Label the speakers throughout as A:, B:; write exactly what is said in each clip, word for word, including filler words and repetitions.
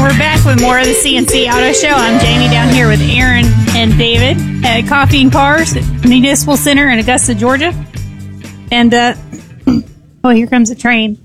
A: we're back with more of the C N C Auto Show. I'm Jamie down here with Aaron and David at Coffee and Cars at Municipal Center in Augusta, Georgia. And, uh, oh, here comes a train.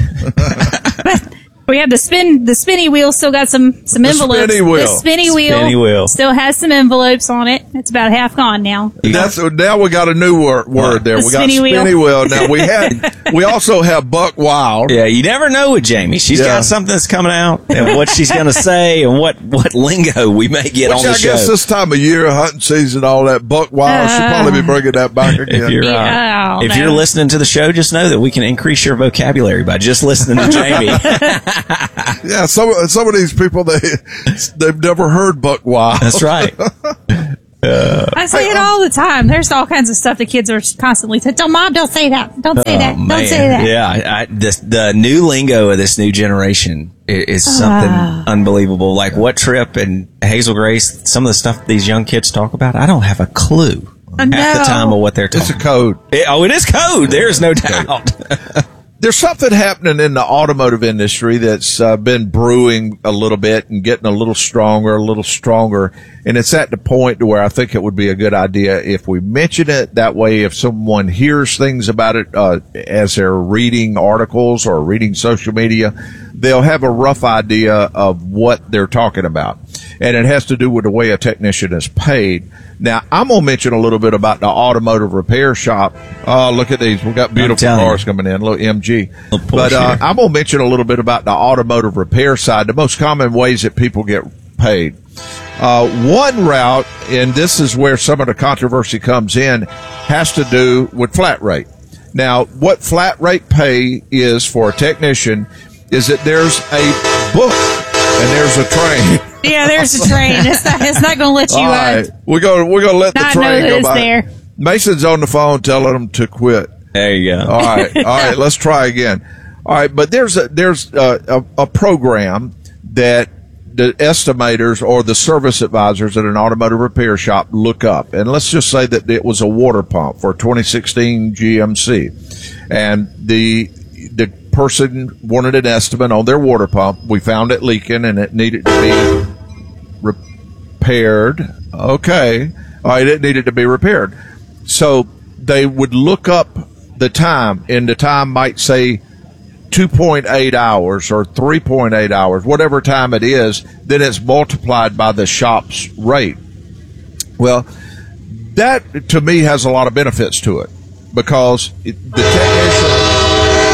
A: We have the spin, the spinny wheel still got some, some
B: The
A: envelopes.
B: spinny wheel.
A: The spinny wheel,
C: Spinny wheel.
A: still has some envelopes on it. It's about half gone now.
B: That's now we got a new word, word there.
A: The
B: We got
A: spinny wheel.
B: spinny wheel. Now we had we also have Buck Wild.
C: Yeah, you never know with Jamie. She's
B: Yeah.
C: got something that's coming out, and what she's going to say, and what, what lingo we may get
B: Which
C: on the
B: I
C: show.
B: guess this time of year, hunting season, all that Buck Wild, she'll probably be bringing that back again.
C: If you're uh,
A: Yeah,
C: if
A: no.
C: you're listening to the show, just know that we can increase your vocabulary by just listening to Jamie.
B: Yeah, some some of these people they they've never heard Buck Wild.
C: That's right.
A: I say it all the time. There's all kinds of stuff the kids are constantly saying. Don't, Mom, don't say that. Don't say that.
C: Oh,
A: Don't
C: man.
A: say that.
C: Yeah, I, I, this, the new lingo of this new generation is, is something
A: Ah.
C: unbelievable. Like what Trip and Hazel Grace, some of the stuff these young kids talk about, I don't have a clue
A: I
C: at the
A: know.
C: time of what they're talking
B: It's a code.
C: about. It- oh, it is code. There is no doubt.
B: There's something happening in the automotive industry that's uh, been brewing a little bit and getting a little stronger, a little stronger. And it's at the point to where I think it would be a good idea if we mention it. That way, if someone hears things about it uh, as they're reading articles or reading social media, they'll have a rough idea of what they're talking about. And it has to do with the way a technician is paid. Now, I'm going to mention a little bit about the automotive repair shop. Oh, look at these. We've got beautiful
C: telling
B: cars
C: you.
B: coming in. Look, M G.
C: Little
B: But
C: Porsche
B: uh,
C: here.
B: I'm going to mention a little bit about the automotive repair side, the most common ways that people get paid. Uh, one route, and this is where some of the controversy comes in, has to do with flat rate. Now, what flat rate pay is for a technician is that there's a book and there's a train.
A: Yeah, there's a train. It's not, it's not going to let you
B: All right,
A: uh,
B: we're going we're going to let the
A: not know
B: train
A: that
B: go
A: it's
B: by.
A: there.
B: Mason's on the phone telling them to quit.
C: There you go.
B: All right, all right, let's try again. All right, but there's a there's a, a, a program that the estimators or the service advisors at an automotive repair shop look up, and let's just say that it was a water pump for a twenty sixteen G M C, and the the person wanted an estimate on their water pump. We found it leaking, and it needed to be repaired. Okay, all right, it needed to be repaired, so they would look up the time, and the time might say two point eight hours or three point eight hours, whatever time it is, then it's multiplied by the shop's rate. Well, that to me has a lot of benefits to it because it, the technician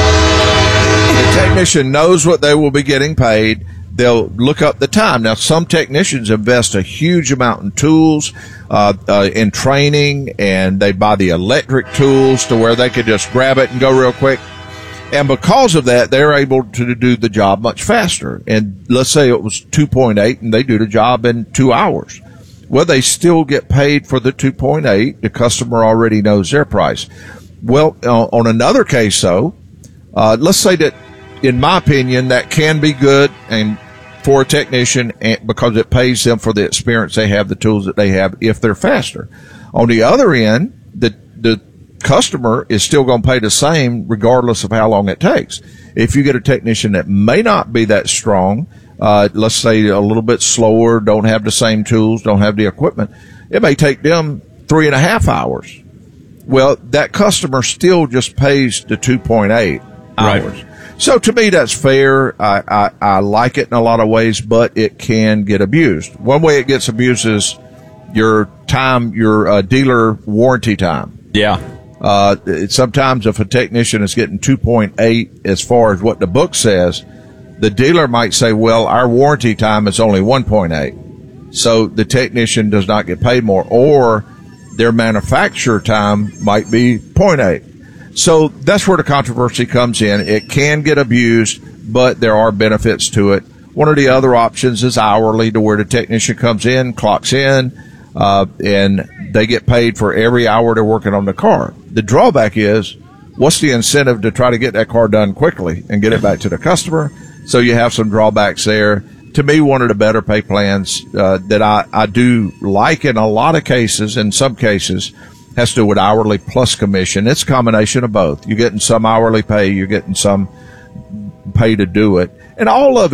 B: the technician knows what they will be getting paid. They'll look up the time. Now, some technicians invest a huge amount in tools, uh, uh, in training, and they buy the electric tools to where they can just grab it and go real quick. And because of that, they're able to do the job much faster. And let's say it was two point eight and they do the job in two hours. Well, they still get paid for the two point eight. The customer already knows their price. Well, uh, on another case, though, uh, let's say that, in my opinion, that can be good and for a technician and because it pays them for the experience they have, the tools that they have, if they're faster. On the other end, the the customer is still going to pay the same regardless of how long it takes. If you get a technician that may not be that strong, uh, let's say a little bit slower, don't have the same tools, don't have the equipment, it may take them three and a half hours. Well, that customer still just pays the two point eight
C: Right.
B: hours. So to me, that's fair. I, I, I like it in a lot of ways, but it can get abused. One way it gets abused is your time, your uh, dealer warranty time.
C: Yeah.
B: Uh, it, sometimes if a technician is getting two point eight as far as what the book says, the dealer might say, well, our warranty time is only one point eight. So the technician does not get paid more, or their manufacturer time might be zero point eight. So that's where the controversy comes in. It can get abused, but there are benefits to it. One of the other options is hourly, to where the technician comes in, clocks in, uh, and they get paid for every hour they're working on the car. The drawback is, what's the incentive to try to get that car done quickly and get it back to the customer? So you have some drawbacks there. To me, one of the better pay plans uh, that I, I do like in a lot of cases, in some cases, has to do with hourly plus commission. It's a combination of both. You're getting some hourly pay, you're getting some pay to do it. And all of it,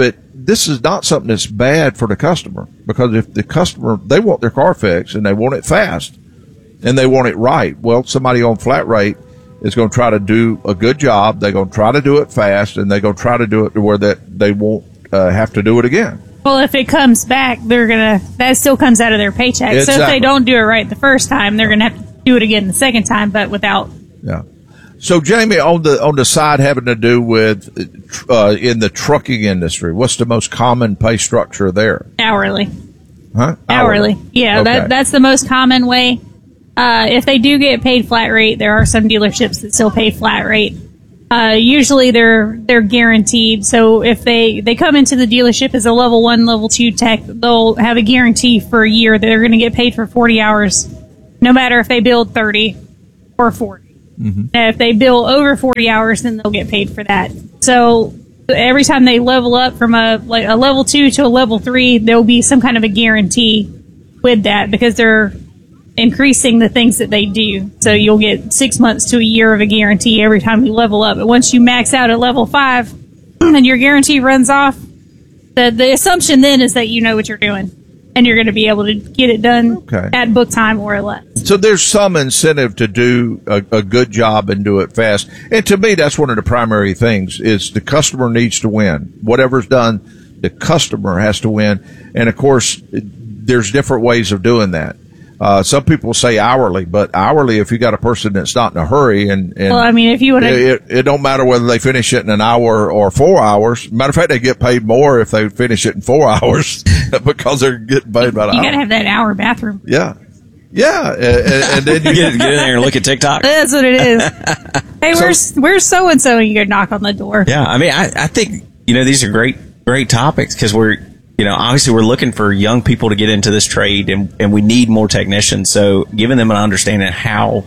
B: this is not something that's bad for the customer, because if the customer, they want their car fixed and they want it fast and they want it right. Well, somebody on flat rate is going to try to do a good job. They're going to try to do it fast, and they're going to try to do it to where that they won't uh, have to do it again.
A: Well, if it comes back, they're gonna that still comes out of their paycheck.
B: Exactly.
A: So if they don't do it right the first time, they're gonna have to do it again the second time, but without.
B: Yeah. So, Jamie, on the on the side having to do with uh, in the trucking industry, what's the most common pay structure there?
A: Hourly.
B: Huh?
A: Hourly. Yeah,
B: Okay.
A: that that's the most common way. Uh, if they do get paid flat rate, there are some dealerships that still pay flat rate. Uh, usually they're they're guaranteed. So if they, they come into the dealership as a level one, level two tech, they'll have a guarantee for a year that they're going to get paid for forty hours, no matter if they build thirty or forty. Mm-hmm. And if they bill over forty hours, then they'll get paid for that. So every time they level up from a like a level two to a level three, there'll be some kind of a guarantee with that, because they're increasing the things that they do. So you'll get six months to a year of a guarantee every time you level up. But once you max out at level five and your guarantee runs off, the the assumption then is that you know what you're doing and you're going to be able to get it done
B: Okay.
A: at book time or less.
B: So there's some incentive to do a, a good job and do it fast. And to me, that's one of the primary things is the customer needs to win. Whatever's done, the customer has to win. And of course, there's different ways of doing that. Uh, some people say hourly, but hourly, if you got a person that's not in a hurry, and, and
A: Well, I mean, if you want to,
B: it, it don't matter whether they finish it in an hour or four hours. Matter of fact, they get paid more if they finish it in four hours because they're getting paid by the
A: you
B: hour.
A: got to have that hour bathroom.
B: Yeah. Yeah. And, and then you
C: Get, get in there and look at TikTok.
A: That's what it is. Hey, where's where's so and so? And you go knock on the door.
C: Yeah, I mean, I, I think, you know, these are great, great topics, because we're, you know, obviously we're looking for young people to get into this trade, and, and we need more technicians. So giving them an understanding of how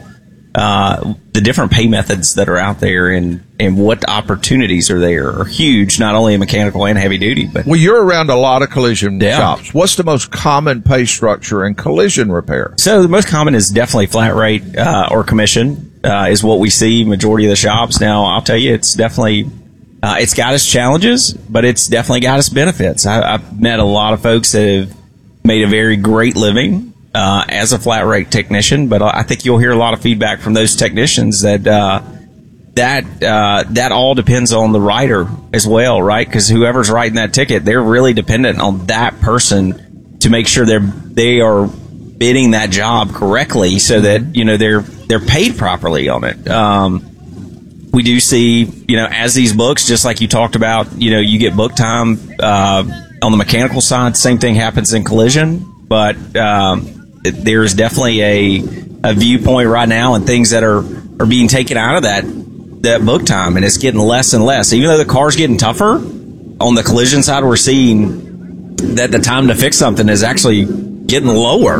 C: uh, the different pay methods that are out there and, and what opportunities are there are huge, not only in mechanical and heavy duty, but
B: Well, you're around a lot of collision
C: Yeah.
B: shops. What's the most common pay structure in collision repair?
C: so the most common is definitely flat rate uh, or commission uh, is what we see majority of the shops. Now, I'll tell you, it's definitely uh, it's got its challenges, but it's definitely got its benefits. I, I've met a lot of folks that have made a very great living uh, as a flat rate technician, but I think you'll hear a lot of feedback from those technicians that uh, that uh, that all depends on the writer as well, right? Because whoever's writing that ticket, they're really dependent on that person to make sure they're they are bidding that job correctly, so that you know they're they're paid properly on it. Um, we do see, you know, as these books, just like you talked about, you know, you get book time uh, on the mechanical side. Same thing happens in collision, but um, there's definitely a a viewpoint right now and things that are are being taken out of that that book time, and it's getting less and less. Even though the car's getting tougher on the collision side, we're seeing that the time to fix something is actually getting lower.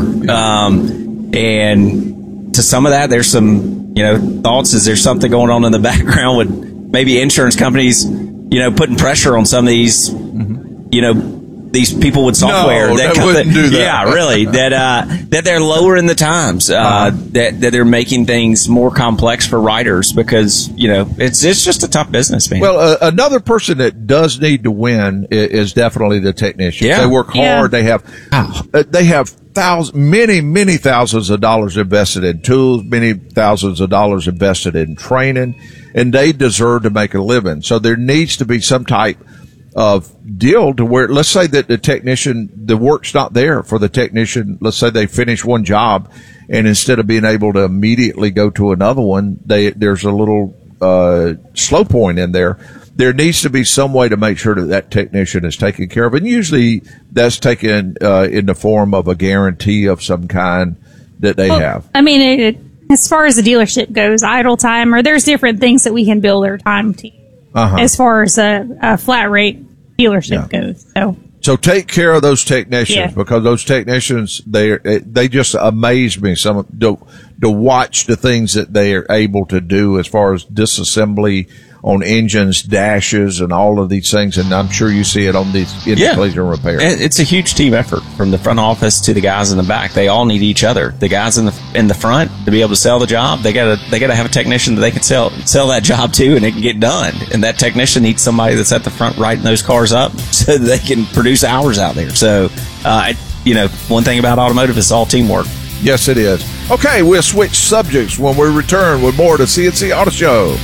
C: Um, and to some of that, there's some, you know, thoughts. Is there something going on in the background with maybe insurance companies, you know, putting pressure on some of these, mm-hmm. you know, these people with software
B: no,
C: that,
B: that wouldn't do that.
C: Yeah, really. That uh, that they're lowering the times. Uh, uh-huh. That that they're making things more complex for writers because you know it's it's just a tough business, man.
B: Well, uh, another person that does need to win is, is definitely the technicians.
C: Yeah.
B: They work hard.
A: Yeah.
B: They have uh, they have thousands, many many thousands of dollars invested in tools, many thousands of dollars invested in training, and they deserve to make a living. So there needs to be some type of deal to where, let's say that the technician, the work's not there for the technician. Let's say they finish one job, and instead of being able to immediately go to another one, they, there's a little, uh, slow point in there. There needs to be some way to make sure that that technician is taken care of. And usually that's taken, uh, in the form of a guarantee of some kind that they
A: Well,
B: have.
A: I mean, it, it, as far as the dealership goes, idle time, or there's different things that we can bill their time to.
B: Uh-huh.
A: As far as a, a flat rate dealership
B: Yeah.
A: goes, so
B: So take care of those technicians
A: Yeah.
B: because those technicians, they they just amaze me. Some of- to, to watch the things that they are able to do as far as disassembly on engines, dashes, and all of these things. And I'm sure you see it on these in
C: Yeah.
B: collision repair.
C: And it's a huge team effort from the front office to the guys in the back. They all need each other. The guys in the in the front to be able to sell the job, they gotta they gotta have a technician that they can sell sell that job to, and it can get done. And that technician needs somebody that's at the front writing those cars up so that they can produce hours out there. So, uh, you know, one thing about automotive is all teamwork.
B: Yes, it is. Okay, we'll switch subjects when we return with more to C N C Auto Show.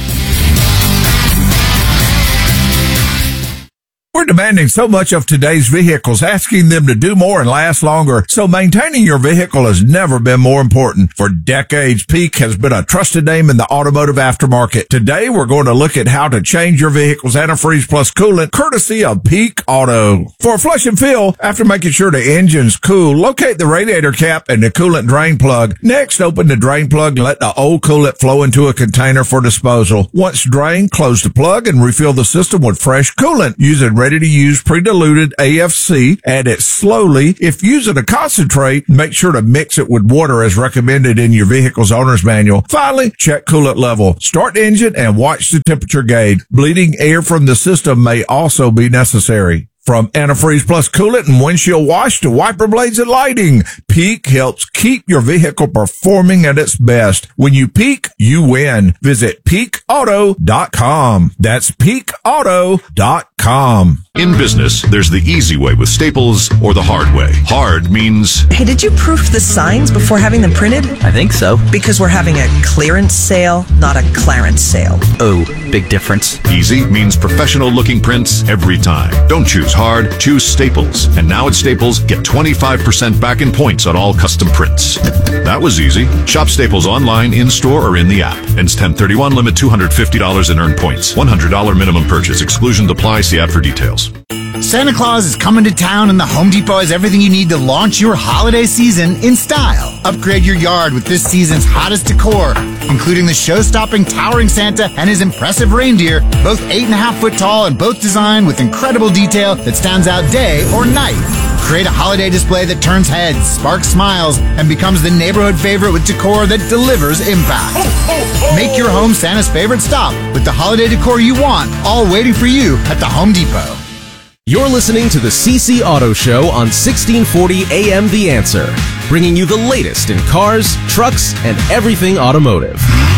D: We're demanding so much of today's vehicles, asking them to do more and last longer. So maintaining your vehicle has never been more important. For decades, Peak has been a trusted name in the automotive aftermarket. Today, we're going to look at how to change your vehicle's antifreeze plus coolant, courtesy of Peak Auto. For a flush and fill, after making sure the engine's cool, locate the radiator cap and the coolant drain plug. Next, open the drain plug and let the old coolant flow into a container for disposal. Once drained, close the plug and refill the system with fresh coolant using ready-to-use pre-diluted A F C. Add it slowly. If using a concentrate, make sure to mix it with water as recommended in your vehicle's owner's manual. Finally, check coolant level. Start the engine and watch the temperature gauge. Bleeding air from the system may also be necessary. From antifreeze plus coolant and windshield wash to wiper blades and lighting, Peak helps keep your vehicle performing at its best. When you peak, you win. Visit peak auto dot com. That's peak auto dot com.
E: In business, there's the easy way with Staples or the hard way. Hard means,
F: Hey, did you proof the signs before having them printed?
G: I think so.
F: Because we're having a clearance sale, not a clarence sale.
G: Oh, big difference.
E: easy means professional-looking prints every time. Don't choose hard, choose Staples. And now at Staples, get twenty-five percent back in points on all custom prints. That was easy. Shop Staples online, in-store, or in the app. Ends ten thirty-one, limit two hundred fifty dollars in earned points. one hundred dollars minimum purchase. Exclusions apply. See app for details.
H: Santa Claus is coming to town, and the Home Depot has everything you need to launch your holiday season in style. Upgrade your yard with this season's hottest decor, including the show-stopping towering Santa and his impressive reindeer, both eight and a half foot tall and both designed with incredible detail that stands out day or night. Create a holiday display that turns heads, sparks smiles, and becomes the neighborhood favorite with decor that delivers impact. Make your home Santa's favorite stop with the holiday decor you want, all waiting for you at the Home Depot.
I: You're listening to the C C Auto Show on sixteen forty A M The Answer, bringing you the latest in cars, trucks, and everything automotive.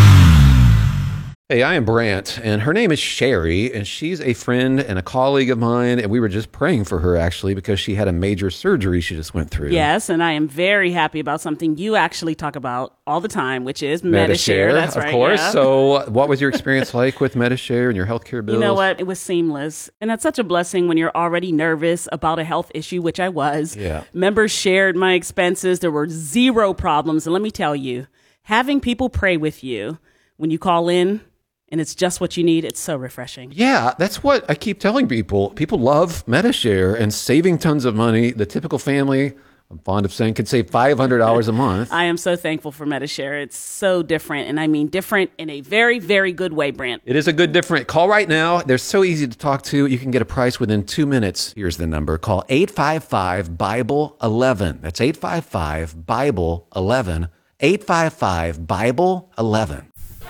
J: Hey, I am Brant, and her name is Sherry, and she's a friend and a colleague of mine, and we were just praying for her, actually, because she had a major surgery she just went through.
K: Yes, and I am very happy about something you actually talk about all the time, which is Medi-Share.
J: Medi-Share,
K: That's
J: of
K: right,
J: course.
K: yeah.
J: So what was your experience like with Medi-Share and your healthcare bills?
K: You know what? It was seamless. And that's such a blessing when you're already nervous about a health issue, which I was.
J: Yeah.
K: Members shared my expenses. There were zero problems. And let me tell you, having people pray with you when you call in, and it's just what you need, it's so refreshing.
J: Yeah, that's what I keep telling people. People love Medi-Share and saving tons of money. The typical family, I'm fond of saying, could save five hundred dollars a month.
K: I am so thankful for Medi-Share. It's so different, and I mean different in a very, very good way, Brant.
J: It is a good different. Call right now. They're so easy to talk to. You can get a price within two minutes. Here's the number. Call eight five five, Bible eleven. That's eight five five, Bible eleven. eight five five, Bible eleven.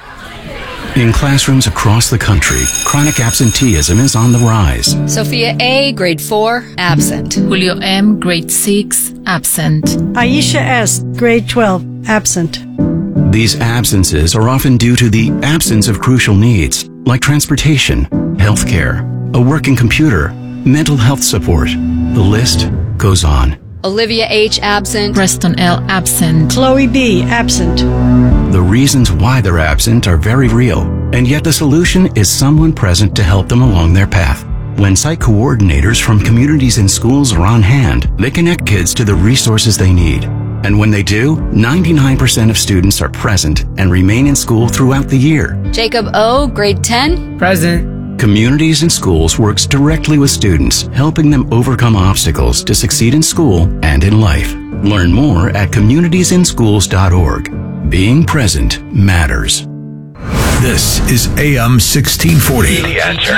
L: In classrooms across the country, chronic absenteeism is on the rise.
M: Sophia A., grade four, absent.
N: Julio M., grade six, absent.
O: Aisha S., grade twelve, absent.
L: These absences are often due to the absence of crucial needs, like transportation, healthcare, a working computer, mental health support. The list goes on.
M: Olivia H., absent.
N: Preston L., absent.
O: Chloe B., absent.
L: The reasons why they're absent are very real, and yet the solution is someone present to help them along their path. When site coordinators from communities and schools are on hand, they connect kids to the resources they need. And when they do, ninety-nine percent of students are present and remain in school throughout the year.
M: Jacob O., grade ten.
N: Present.
L: Communities and Schools works directly with students, helping them overcome obstacles to succeed in school and in life. Learn more at communities in schools dot org. Being present matters.
D: This is A M sixteen forty. The Answer.